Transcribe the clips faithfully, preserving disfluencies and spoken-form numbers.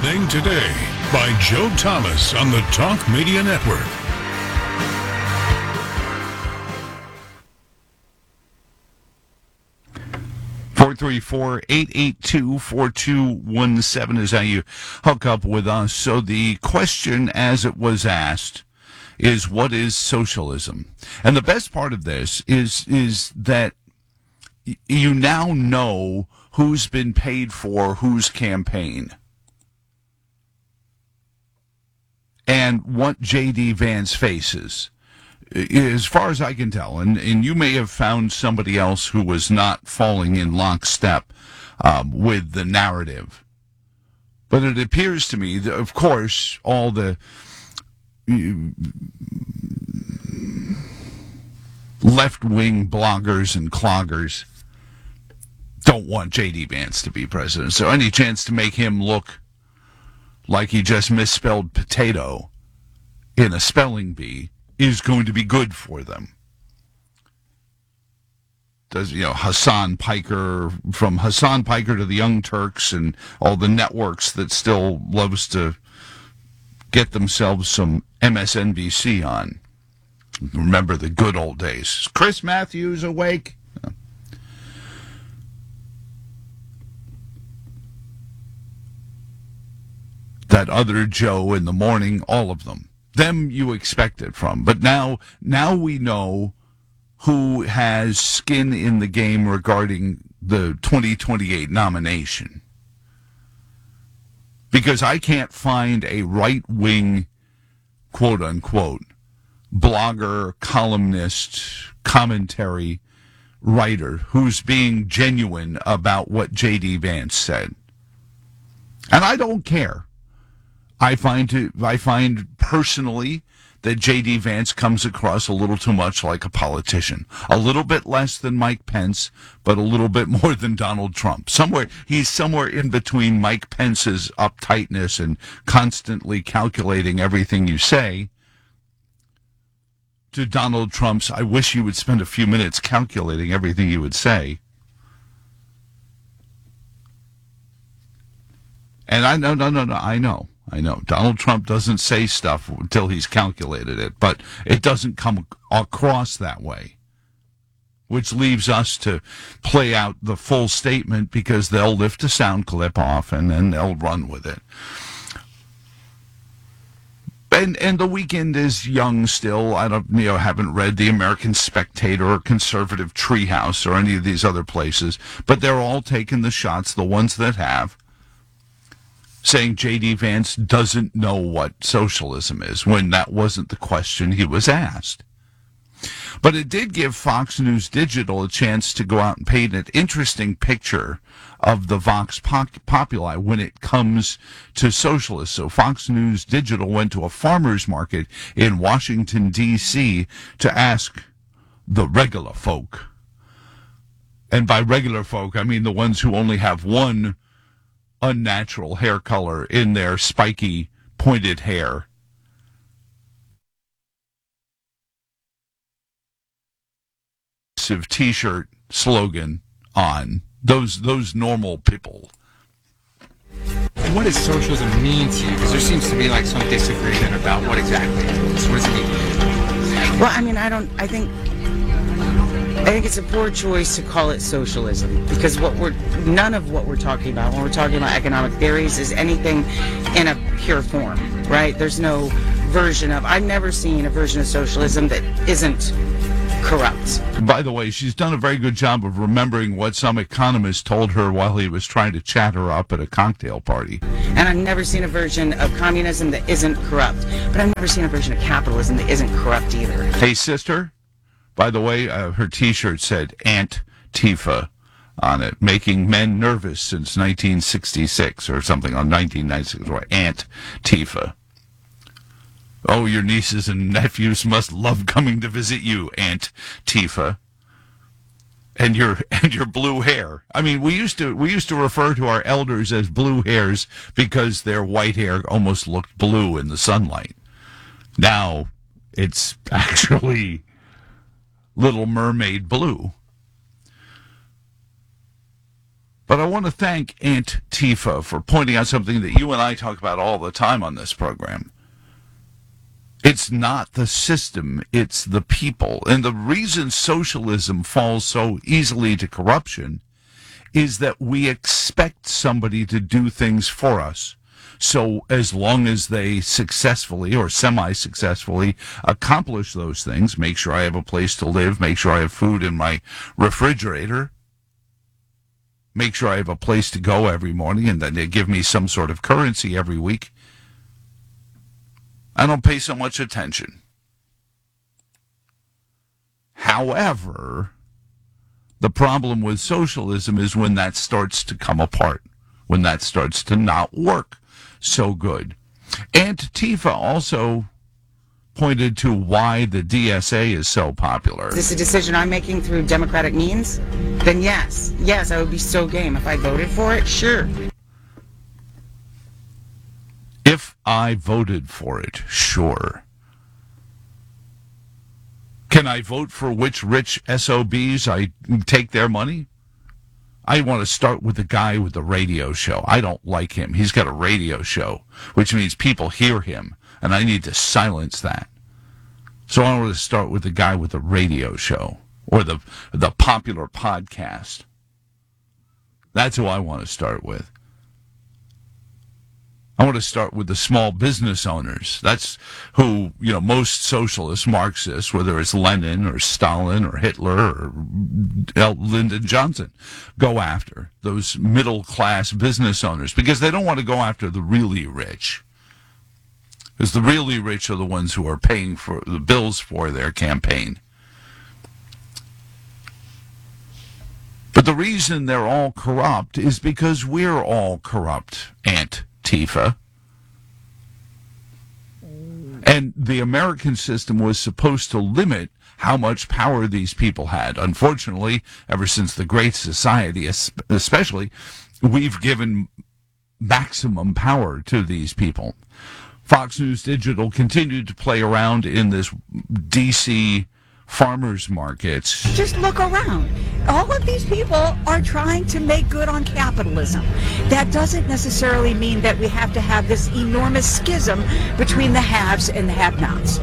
Thing Today by Joe Thomas on the Talk Media Network. four three four, eight eight two, four two one seven is how you hook up with us. So the question as it was asked is, what is socialism? And the best part of this is is that y- you now know who's been paid for whose campaign. And what J D. Vance faces. As far as I can tell, and, and you may have found somebody else who was not falling in lockstep um, with the narrative. But it appears to me that, of course, all the left-wing bloggers and cloggers don't want J D. Vance to be president. So any chance to make him look like he just misspelled potato in a spelling bee is going to be good for them. Does, you know, Hassan Piker, from Hassan Piker to the Young Turks and all the networks that still loves to get themselves some M S N B C on. Remember the good old days. Is Chris Matthews awake? That other Joe in the morning, all of them. Them you expect it from. But now, now we know who has skin in the game regarding the twenty twenty-eight nomination. Because I can't find a right-wing, quote-unquote, blogger, columnist, commentary writer who's being genuine about what J D. Vance said. And I don't care. I find to, I find personally that J D. Vance comes across a little too much like a politician. A little bit less than Mike Pence, but a little bit more than Donald Trump. Somewhere, he's somewhere in between Mike Pence's uptightness and constantly calculating everything you say to Donald Trump's, I wish you would spend a few minutes calculating everything you would say. And I know, no, no, no, I know. I know. Donald Trump doesn't say stuff until he's calculated it, but it doesn't come across that way, which leaves us to play out the full statement because they'll lift a sound clip off and then they'll run with it. And and the weekend is young still. I don't, you know, haven't read the American Spectator or Conservative Treehouse or any of these other places, but they're all taking the shots, the ones that have, saying J D. Vance doesn't know what socialism is, when that wasn't the question he was asked. But it did give Fox News Digital a chance to go out and paint an interesting picture of the Vox Populi when it comes to socialists. So Fox News Digital went to a farmer's market in Washington, D C to ask the regular folk. And by regular folk, I mean the ones who only have one unnatural hair color in their spiky, pointed hair. T-shirt slogan on those those normal people. What does socialism mean to you? Because there seems to be like some disagreement about what exactly it is. What does it mean? Well, I mean, I don't. I think. I think it's a poor choice to call it socialism, because what we're none of what we're talking about when we're talking about economic theories is anything in a pure form, right? There's no version of. I've never seen a version of socialism that isn't corrupt. By the way, she's done a very good job of remembering what some economist told her while he was trying to chat her up at a cocktail party. And I've never seen a version of communism that isn't corrupt, but I've never seen a version of capitalism that isn't corrupt either. Hey, sister. By the way, uh, her T-shirt said Aunt Tifa on it, making men nervous since nineteen sixty-six or something, on nineteen ninety-six, or Aunt Tifa. Oh, your nieces and nephews must love coming to visit you, Aunt Tifa. And your and your blue hair. I mean, we used to we used to refer to our elders as blue hairs because their white hair almost looked blue in the sunlight. Now it's actually Little Mermaid blue. But I want to thank Aunt Tifa for pointing out something that you and I talk about all the time on this program. It's not the system, it's the people. And the reason socialism falls so easily to corruption is that we expect somebody to do things for us. So as long as they successfully or semi-successfully accomplish those things, make sure I have a place to live, make sure I have food in my refrigerator, make sure I have a place to go every morning, and then they give me some sort of currency every week, I don't pay so much attention. However, the problem with socialism is when that starts to come apart, when that starts to not work so good. Aunt Tifa also pointed to why the D S A is so popular. Is this a decision I'm making through democratic means? Then yes. Yes, I would be so game. If I voted for it, sure. If I voted for it, sure. Can I vote for which rich S O Bs I take their money? I want to start with the guy with the radio show. I don't like him. He's got a radio show, which means people hear him, and I need to silence that. So I want to start with the guy with the radio show, or the the popular podcast. That's who I want to start with. I want to start with the small business owners. That's who, you know, most socialist Marxists, whether it's Lenin or Stalin or Hitler or Lyndon Johnson, go after. Those middle-class business owners, because they don't want to go after the really rich. Because the really rich are the ones who are paying for the bills for their campaign. But the reason they're all corrupt is because we're all corrupt, Aunt Tifa. And the American system was supposed to limit how much power these people had. Unfortunately, ever since the Great Society, especially, we've given maximum power to these people. Fox News Digital continued to play around in this D C farmers markets. Just look around. All of these people are trying to make good on capitalism. That doesn't necessarily mean that we have to have this enormous schism between the haves and the have-nots.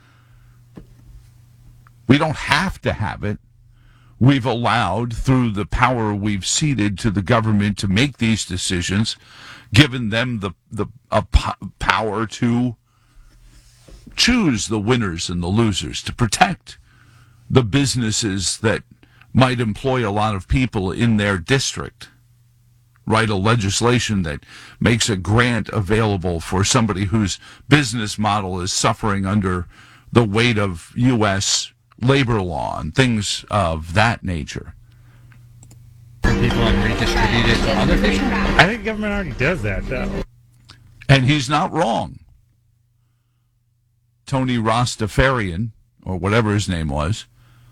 We don't have to have it. We've allowed, through the power we've ceded to the government to make these decisions, given them the, the a po- power to choose the winners and the losers, to protect the businesses that might employ a lot of people in their district. Write a legislation that makes a grant available for somebody whose business model is suffering under the weight of U S labor law and things of that nature. People and redistribute it to other people? I think government already does that, though. And he's not wrong. Tony Rastafarian, or whatever his name was,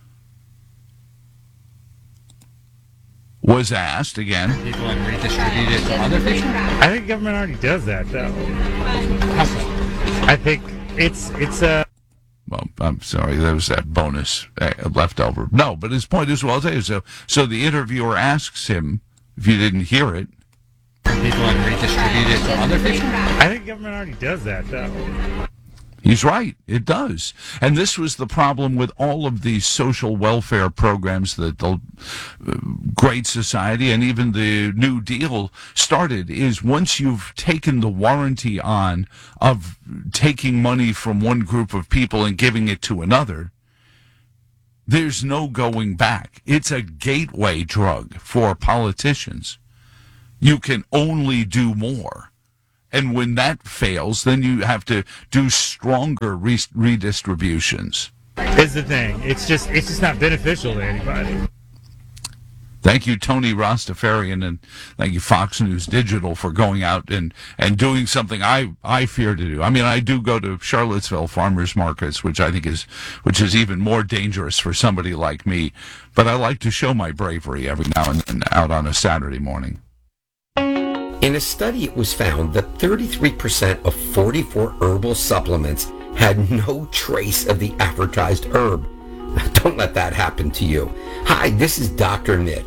was asked again. People and redistribute it to other people? I think government already does that, though. How so? I think it's it's a. Uh... Well, I'm sorry, there was that bonus uh, left over. No, but his point is, well, I'll tell you, so, so the interviewer asks him, if you didn't hear it. People and redistribute it to other people? I think government already does that, though. He's right. It does. And this was the problem with all of these social welfare programs that the Great Society and even the New Deal started, is once you've taken the warranty on of taking money from one group of people and giving it to another, there's no going back. It's a gateway drug for politicians. You can only do more. And when that fails, then you have to do stronger re- redistributions. Is the thing. It's just it's just not beneficial to anybody. Thank you, Tony Rastafarian, and thank you, Fox News Digital, for going out and, and doing something I, I fear to do. I mean, I do go to Charlottesville farmers markets, which I think is which is even more dangerous for somebody like me. But I like to show my bravery every now and then out on a Saturday morning. In a study, it was found that thirty-three percent of forty-four herbal supplements had no trace of the advertised herb. Don't let that happen to you. Hi, this is Doctor Mitch.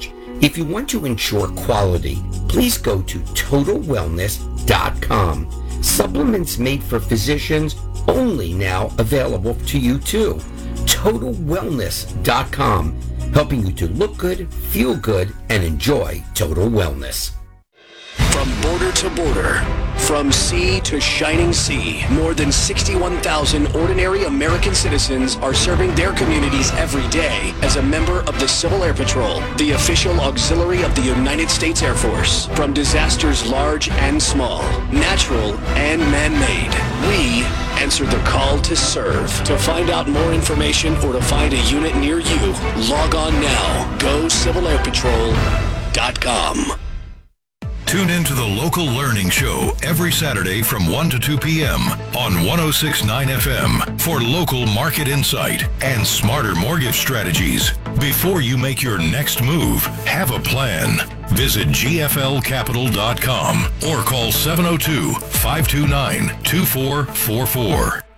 If you want to ensure quality, please go to total wellness dot com. Supplements made for physicians only now available to you too. total wellness dot com, helping you to look good, feel good, and enjoy total wellness. From border to border, from sea to shining sea, more than sixty-one thousand ordinary American citizens are serving their communities every day as a member of the Civil Air Patrol, the official auxiliary of the United States Air Force. From disasters large and small, natural and man-made, we answer the call to serve. To find out more information or to find a unit near you, log on now. go civil air patrol dot com. Tune in to the Local Learning Show every Saturday from one to two p.m. on one oh six point nine F M for local market insight and smarter mortgage strategies. Before you make your next move, have a plan. Visit G F L capital dot com or call seven oh two, five two nine, two four four four.